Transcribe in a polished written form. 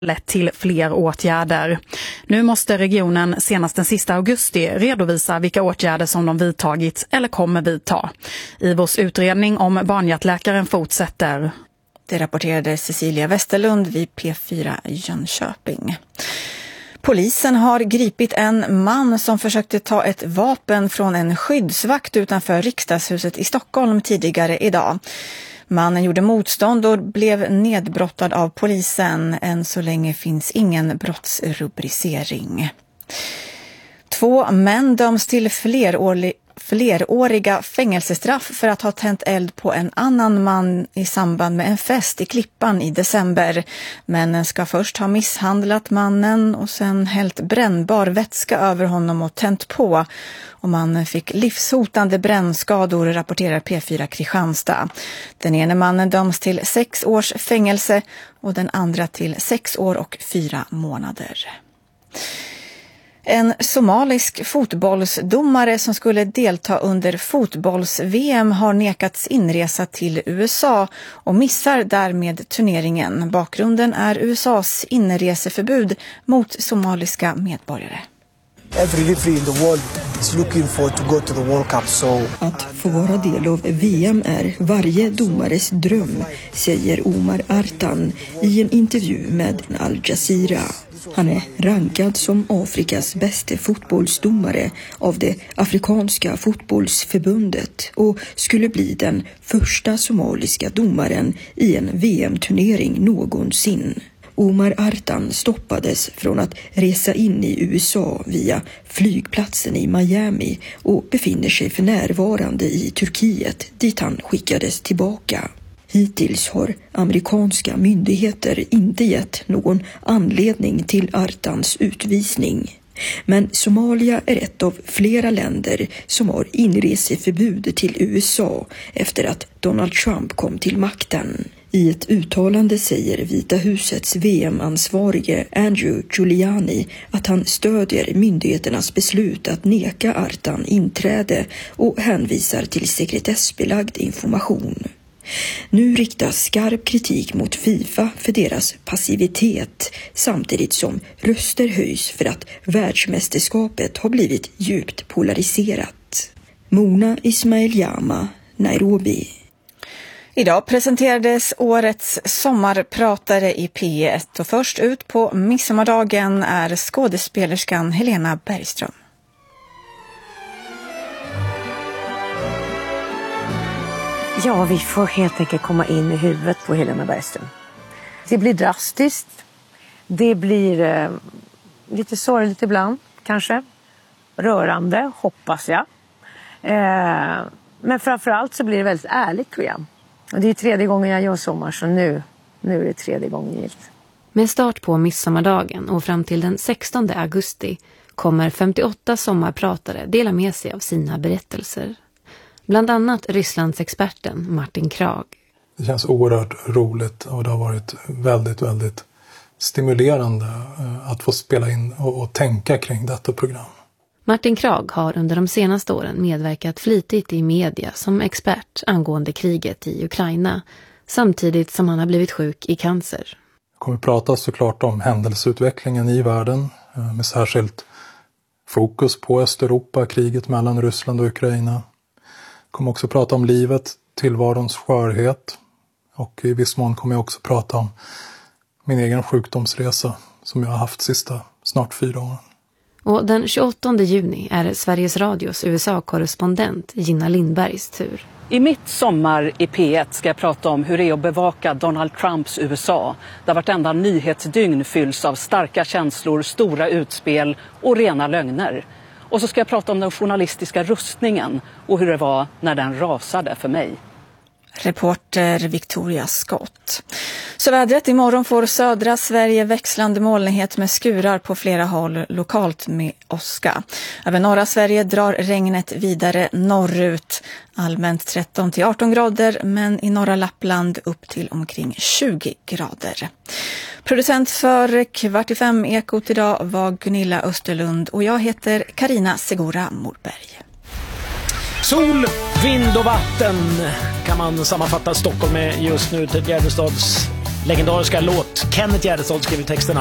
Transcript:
lett till fler åtgärder. Nu måste regionen senast den sista augusti redovisa vilka åtgärder som de vidtagit eller kommer vidta. IVOs utredning om barnhjärtläkaren fortsätter. Det rapporterade Cecilia Westerlund vid P4 Jönköping. Polisen har gripit en man som försökte ta ett vapen från en skyddsvakt utanför riksdagshuset i Stockholm tidigare idag. Mannen gjorde motstånd och blev nedbrottad av polisen. Än så länge finns ingen brottsrubricering. 2 män döms till fleråriga fängelsestraff för att ha tänt eld på en annan man i samband med en fest i Klippan i december. Männen ska först ha misshandlat mannen och sen hällt brännbar vätska över honom och tänt på. Och mannen fick livshotande brännskador, rapporterar P4 Kristianstad. Den ene mannen döms till 6 års fängelse och den andra till 6 år och 4 månader. En somalisk fotbollsdomare som skulle delta under fotbolls-VM har nekats inresa till USA och missar därmed turneringen. Bakgrunden är USAs inreseförbud mot somaliska medborgare. Every referee in the world is looking for to go to the World Cup. Att få vara del av VM är varje domares dröm, säger Omar Artan i en intervju med Al Jazeera. Han är rankad som Afrikas bästa fotbollsdomare av det afrikanska fotbollsförbundet och skulle bli den första somaliska domaren i en VM-turnering någonsin. Omar Artan stoppades från att resa in i USA via flygplatsen i Miami och befinner sig för närvarande i Turkiet dit han skickades tillbaka. Hittills har amerikanska myndigheter inte gett någon anledning till Artans utvisning. Men Somalia är ett av flera länder som har inreseförbud till USA efter att Donald Trump kom till makten. I ett uttalande säger Vita husets VM-ansvarige Andrew Giuliani att han stödjer myndigheternas beslut att neka Artan inträde och hänvisar till sekretessbelagd information. Nu riktas skarp kritik mot FIFA för deras passivitet samtidigt som röster höjs för att världsmästerskapet har blivit djupt polariserat. Mona Ismail-Jama, Nairobi. Idag presenterades årets sommarpratare i P1 och först ut på midsommardagen är skådespelerskan Helena Bergström. Ja, vi får helt enkelt komma in i huvudet på Helena Bergström. Det blir drastiskt. Det blir lite sorgligt ibland, kanske. Rörande, hoppas jag. Men framförallt så blir det väldigt ärligt program. Och det är 3:e gången jag gör sommar, så nu är det 3:e gången gilt. Med start på midsommardagen och fram till den 16 augusti kommer 58 sommarpratare dela med sig av sina berättelser. Bland annat Rysslandsexperten Martin Krag. Det känns oerhört roligt och det har varit väldigt, väldigt stimulerande att få spela in och tänka kring detta program. Martin Krag har under de senaste åren medverkat flitigt i media som expert angående kriget i Ukraina, samtidigt som han har blivit sjuk i cancer. Jag kommer att prata såklart om händelseutvecklingen i världen med särskilt fokus på Östeuropa, kriget mellan Ryssland och Ukraina. Jag kommer också prata om livet, tillvarons skörhet och i viss mån kommer jag också prata om min egen sjukdomsresa som jag har haft sista snart 4 åren. Och den 28 juni är Sveriges Radios USA-korrespondent Gina Lindbergs tur. I mitt sommar i P1 ska jag prata om hur det är att bevaka Donald Trumps USA. Där vartenda nyhetsdygn fylls av starka känslor, stora utspel och rena lögner. Och så ska jag prata om den journalistiska rustningen och hur det var när den rasade för mig. Reporter Victoria Scott. Så vädret imorgon får södra Sverige växlande molnighet med skurar på flera håll, lokalt med åska. Över norra Sverige drar regnet vidare norrut. Allmänt 13-18 grader, men i norra Lappland upp till omkring 20 grader. Producent för 4:45 Ekot idag var Gunilla Österlund och jag heter Karina Segura Morberg. Sol, vind och vatten kan man sammanfatta Stockholm med just nu till Gärdestads legendariska låt. Kenneth Gärdestad skriver texterna.